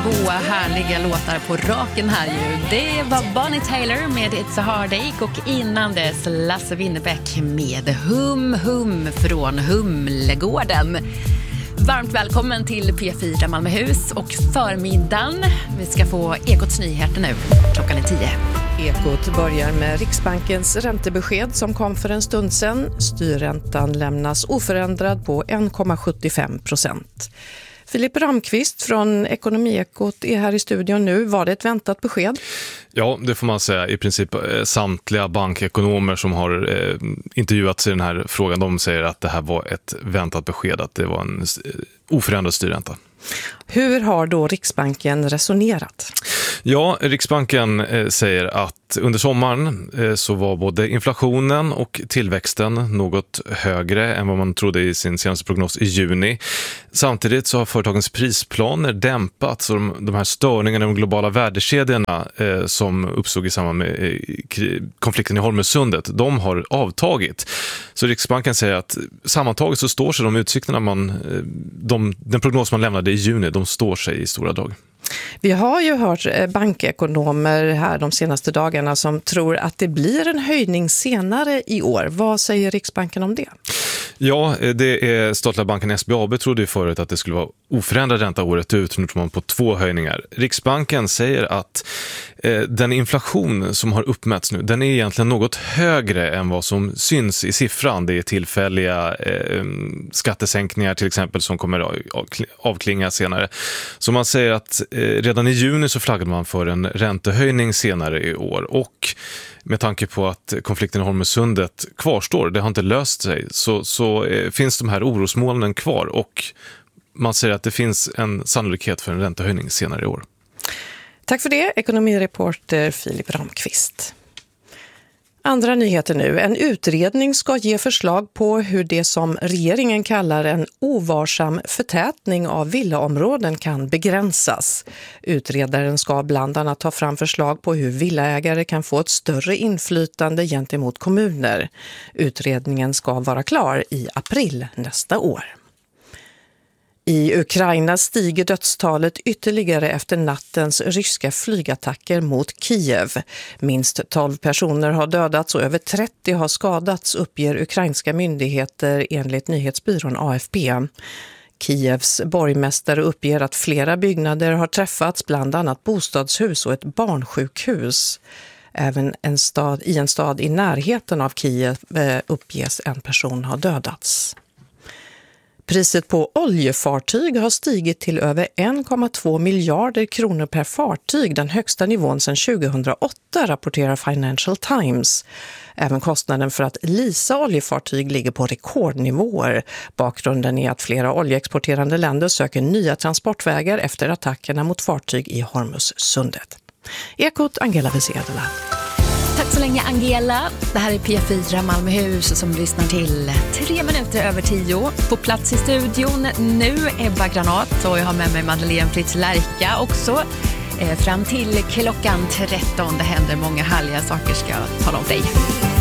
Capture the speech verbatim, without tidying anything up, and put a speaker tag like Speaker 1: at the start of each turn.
Speaker 1: Två härliga låtar på raken här ju. Det var Bonnie Tyler med It's a Heartache och innan dess Lasse Winnerbäck med Hum Hum från Humlegården. Varmt välkommen till P fyra Malmöhus och förmiddagen. Vi ska få Ekots nyheter nu. Klockan är tio.
Speaker 2: Ekot börjar med Riksbankens räntebesked som kom för en stund sedan. Styrräntan lämnas oförändrad på en komma sjuttiofem procent. Filip Ramqvist från Ekonomiekot är här i studion nu. Var det ett väntat besked?
Speaker 3: Ja, det får man säga. I princip samtliga bankekonomer som har eh, intervjuats i den här frågan, de säger att det här var ett väntat besked, att det var en eh, oförändrad styrränta.
Speaker 2: Hur har då Riksbanken resonerat?
Speaker 3: Ja, Riksbanken eh, säger att under sommaren eh, så var både inflationen och tillväxten något högre än vad man trodde i sin senaste prognos i juni. Samtidigt så har företagens prisplaner dämpats och de, de här störningarna i de globala värdekedjorna eh, som uppstod i samband med eh, konflikten i Hormuzsundet, de har avtagit. Så Riksbanken säger att sammantaget så står sig de utsikterna man, eh, de, den prognos man lämnade i juni, de står sig i stora drag.
Speaker 2: Vi har ju hört bankekonomer här de senaste dagarna som tror att det blir en höjning senare i år. Vad säger Riksbanken om det?
Speaker 3: Ja, det är statliga banken S B A B trodde ju förut att det skulle vara oförändrad ränta året ut, nu tror man på två höjningar. Riksbanken säger att eh, den inflation som har uppmätts nu, den är egentligen något högre än vad som syns i siffran. Det är tillfälliga eh, skattesänkningar till exempel som kommer avklinga senare. Så man säger att eh, redan i juni så flaggade man för en räntehöjning senare i år, och med tanke på att konflikten i Hormuzsundet kvarstår, det har inte löst sig, så, så eh, finns de här orosmolnen kvar, och man säger att det finns en sannolikhet för en räntehöjning senare i år.
Speaker 2: Tack för det, ekonomireporter Filip Ramqvist. Andra nyheter nu. En utredning ska ge förslag på hur det som regeringen kallar en ovarsam förtätning av villaområden kan begränsas. Utredaren ska bland annat ta fram förslag på hur villaägare kan få ett större inflytande gentemot kommuner. Utredningen ska vara klar i april nästa år. I Ukraina stiger dödstalet ytterligare efter nattens ryska flygattacker mot Kiev. Minst tolv personer har dödats och över trettio har skadats, uppger ukrainska myndigheter enligt nyhetsbyrån A F P. Kievs borgmästare uppger att flera byggnader har träffats, bland annat bostadshus och ett barnsjukhus. Även en stad, i en stad i närheten av Kiev uppges en person ha dödats. Priset på oljefartyg har stigit till över en komma två miljarder kronor per fartyg, den högsta nivån sedan tjugohundraåtta, rapporterar Financial Times. Även kostnaden för att leasa oljefartyg ligger på rekordnivåer. Bakgrunden är att flera oljeexporterande länder söker nya transportvägar efter attackerna mot fartyg i Hormuzsundet. Ekot, Angela Wiesel.
Speaker 1: Tack så länge Angela. Det här är P fyra Malmöhus som lyssnar till tre minuter över tio. På plats i studion nu Ebba Granat, och jag har med mig Madeleine Fritz Lärka också. Eh, fram till klockan tretton. Det händer många härliga saker, ska jag tala om dig.